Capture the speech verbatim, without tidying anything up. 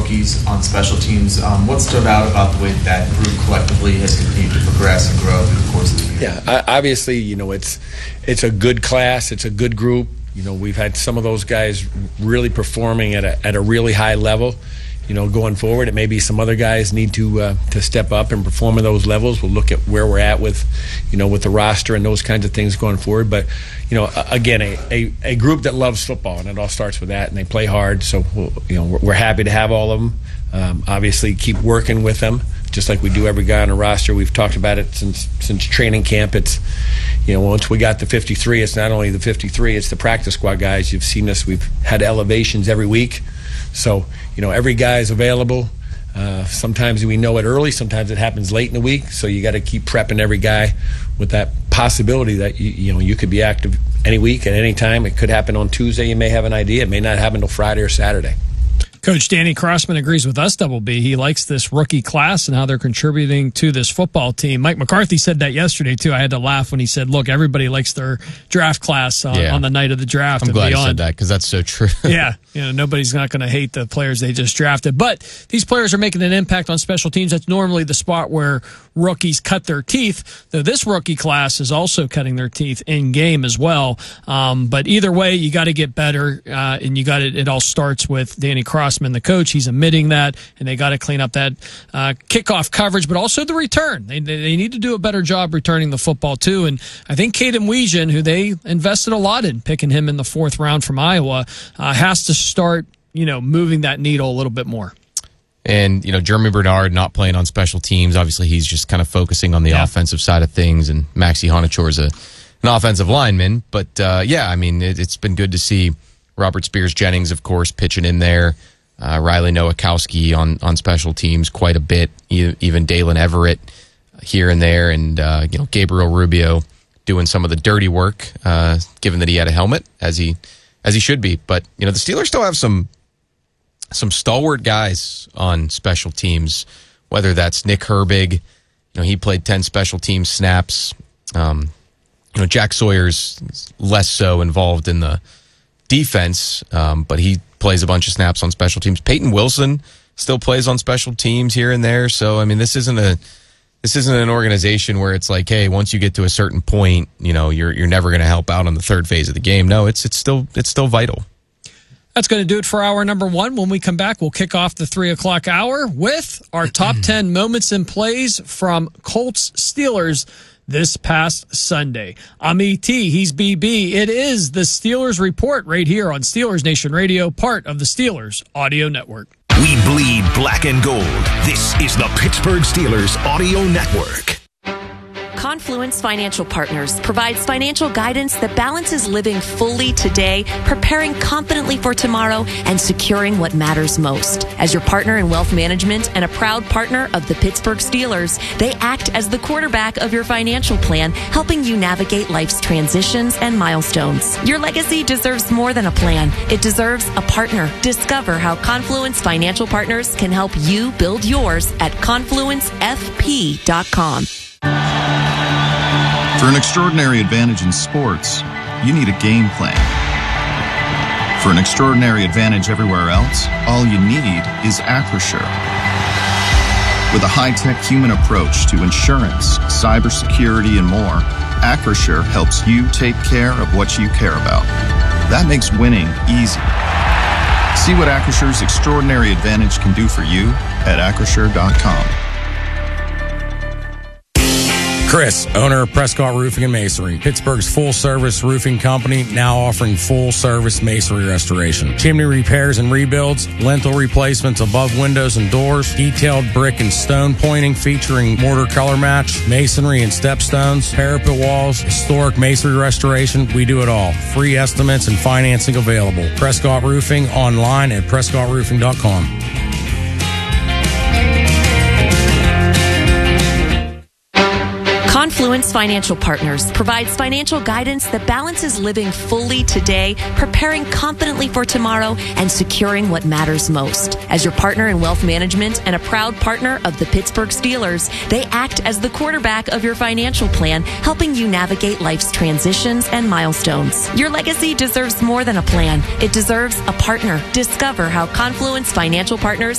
rookies on special teams. Um, what stood out about the way that group collectively has continued to progress and grow through the course of the year? Yeah, obviously, you know, it's it's a good class. It's a good group. You know, we've had some of those guys really performing at a at a really high level. You know, going forward, it may be some other guys need to uh, to step up and perform at those levels. We'll look at where we're at with, you know, with the roster and those kinds of things going forward. But, you know, again, a, a, a group that loves football, and it all starts with that, and they play hard. So, we'll, you know, we're, we're happy to have all of them. Um, obviously, keep working with them, just like we do every guy on the roster. We've talked about it since since training camp. It's, you know, once we got the fifty-three, it's not only the fifty-three, it's the practice squad guys. You've seen us. We've had elevations every week. So, you know, every guy is available. Uh, sometimes we know it early. Sometimes it happens late in the week. So you got to keep prepping every guy with that possibility that, you, you know, you could be active any week at any time. It could happen on Tuesday. You may have an idea. It may not happen until Friday or Saturday. Coach Danny Crossman agrees with us, Double B. He likes this rookie class and how they're contributing to this football team. Mike McCarthy said that yesterday, too. I had to laugh when he said, look, everybody likes their draft class on, yeah. on the night of the draft. I'm and glad beyond. you said that because that's so true. Yeah. You know, nobody's not going to hate the players they just drafted. But these players are making an impact on special teams. That's normally the spot where rookies cut their teeth, though this rookie class is also cutting their teeth in game as well. Um, but either way, you got to get better, uh, and you got it. It all starts with Danny Crossman, the coach. He's admitting that, and they got to clean up that uh, kickoff coverage, but also the return. They, they they need to do a better job returning the football too. And I think Caden Weejan, who they invested a lot in, picking him in the fourth round from Iowa, uh, has to start, you know, moving that needle a little bit more. And, you know, Jeremy Bernard not playing on special teams. Obviously, he's just kind of focusing on the yeah. offensive side of things. And Maxi Honachor is a, an offensive lineman. But, uh, yeah, I mean, it, it's been good to see Robert Spears-Jennings, of course, pitching in there. Uh, Riley Nowakowski on, on special teams quite a bit. Even Dalen Everett here and there. And, uh, you know, Gabriel Rubio doing some of the dirty work, uh, given that he had a helmet, as he as he should be. But, you know, the Steelers still have some... some stalwart guys on special teams, whether that's Nick Herbig, you know, he played ten special team snaps. Um, you know, Jack Sawyer's less so involved in the defense, um, but he plays a bunch of snaps on special teams. Peyton Wilson still plays on special teams here and there. So, I mean, this isn't a this isn't an organization where it's like, hey, once you get to a certain point, you know, you're you're never going to help out on the third phase of the game. No, it's it's still it's still vital. That's going to do it for hour number one. When we come back, we'll kick off the three o'clock hour with our top ten moments and plays from Colts Steelers this past Sunday. I'm E T. He's B B. It is the Steelers Report right here on Steelers Nation Radio, part of the Steelers Audio Network. We bleed black and gold. This is the Pittsburgh Steelers Audio Network. Confluence Financial Partners provides financial guidance that balances living fully today, preparing confidently for tomorrow, and securing what matters most. As your partner in wealth management and a proud partner of the Pittsburgh Steelers, they act as the quarterback of your financial plan, helping you navigate life's transitions and milestones. Your legacy deserves more than a plan. It deserves a partner. Discover how Confluence Financial Partners can help you build yours at confluence f p dot com. For an extraordinary advantage in sports, you need a game plan. For an extraordinary advantage everywhere else, all you need is Acrisure. With a high-tech human approach to insurance, cybersecurity, and more, Acrisure helps you take care of what you care about. That makes winning easy. See what Acrisure's extraordinary advantage can do for you at acrisure dot com. Chris, owner of Prescott Roofing and Masonry, Pittsburgh's full-service roofing company, now offering full-service masonry restoration. Chimney repairs and rebuilds, lintel replacements above windows and doors, detailed brick and stone pointing featuring mortar color match, masonry and stepstones, parapet walls, historic masonry restoration. We do it all. Free estimates and financing available. Prescott Roofing, online at prescott roofing dot com. Confluence Financial Partners provides financial guidance that balances living fully today, preparing confidently for tomorrow, and securing what matters most. As your partner in wealth management and a proud partner of the Pittsburgh Steelers, they act as the quarterback of your financial plan, helping you navigate life's transitions and milestones. Your legacy deserves more than a plan. It deserves a partner. Discover how Confluence Financial Partners